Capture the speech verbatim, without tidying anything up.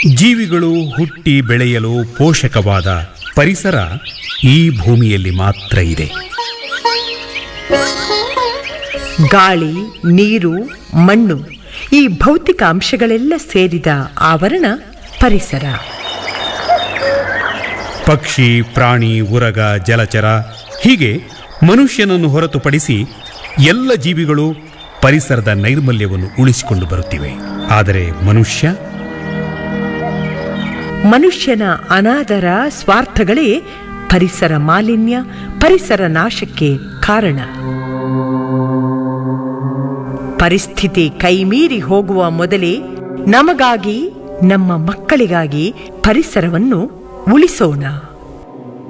ಜೀವಿಗಳು ಹುಟ್ಟಿ ಬೆಳೆಯಲು ಪೋಷಕವಾದ ಪರಿಸರ ಈ ಭೂಮಿಯಲ್ಲಿ ಮಾತ್ರ ಇದೆ. ಗಾಳಿ, ನೀರು, ಮಣ್ಣು ಈ ಭೌತಿಕ ಅಂಶಗಳೆಲ್ಲ ಸೇರಿದ ಆವರಣ ಪರಿಸರ. ಪಕ್ಷಿ, ಪ್ರಾಣಿ, ಉರಗ, ಜಲಚರ ಹೀಗೆ ಮನುಷ್ಯನನ್ನು ಹೊರತುಪಡಿಸಿ ಎಲ್ಲ ಜೀವಿಗಳು ಪರಿಸರದ ನೈರ್ಮಲ್ಯವನ್ನು ಉಳಿಸಿಕೊಂಡು ಬರುತ್ತಿವೆ. ಆದರೆ ಮನುಷ್ಯ ಮನುಷ್ಯನ ಅನಾದರ, ಸ್ವಾರ್ಥಗಳೇ ಪರಿಸರ ಮಾಲಿನ್ಯ, ಪರಿಸರ ನಾಶಕ್ಕೆ ಕಾರಣ. ಪರಿಸ್ಥಿತಿ ಕೈಮೀರಿ ಹೋಗುವ ಮೊದಲೇ ನಮಗಾಗಿ, ನಮ್ಮ ಮಕ್ಕಳಿಗಾಗಿ ಪರಿಸರವನ್ನು ಉಳಿಸೋಣ.